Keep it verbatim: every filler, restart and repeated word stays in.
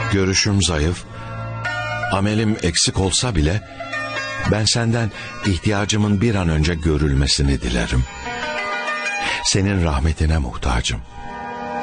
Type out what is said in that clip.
Görüşüm zayıf, amelim eksik olsa bile ben senden ihtiyacımın bir an önce görülmesini dilerim. Senin rahmetine muhtacım.